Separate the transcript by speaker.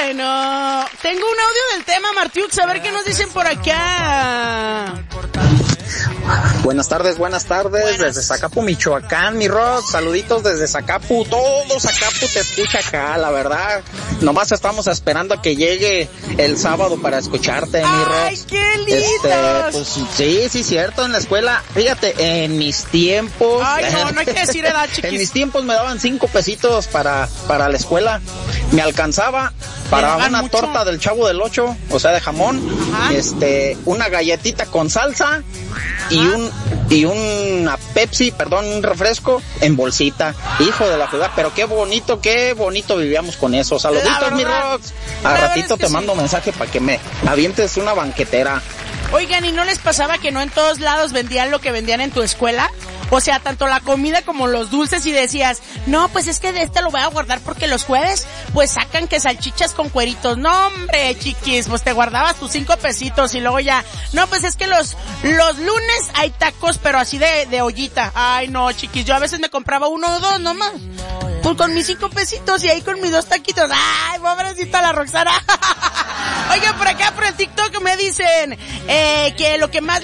Speaker 1: Bueno, tengo un audio del tema, Martiux, a ver qué nos dicen por acá.
Speaker 2: Buenas tardes, desde Zacapu, Michoacán, mi Rock, saluditos desde Zacapu, todo Zacapu te escucha acá, la verdad, nomás estamos esperando a que llegue el sábado para escucharte, mi Rock.
Speaker 1: ¡Ay, qué lindos!
Speaker 2: Pues sí, cierto, en la escuela, fíjate, en mis tiempos...
Speaker 1: Ay, no hay que decir edad, chiquis.
Speaker 2: En mis tiempos me daban 5 pesitos para la escuela, me alcanzaba para una mucho. Torta del Chavo del 8, o sea, de jamón, ajá, una galletita con salsa, y una Pepsi, un refresco en bolsita. Hijo de la ciudad, pero qué bonito vivíamos con eso. Saluditos, mi Rox. A ratito te mando mensaje para que me avientes una banquetera.
Speaker 1: Oigan, ¿y no les pasaba que no en todos lados vendían lo que vendían en tu escuela? O sea, tanto la comida como los dulces, y decías, no, pues es que de lo voy a guardar porque los jueves, pues sacan que salchichas con cueritos. No, hombre, chiquis, pues te guardabas tus 5 pesitos y luego ya, no, pues es que los lunes hay tacos, pero así de ollita. Ay, no, chiquis, yo a veces me compraba 1 o 2 nomás. Pues con mis 5 pesitos y ahí con mis 2 taquitos. Ay, pobrecita la Roxana. Oigan, por acá, por el TikTok me dicen, que lo que más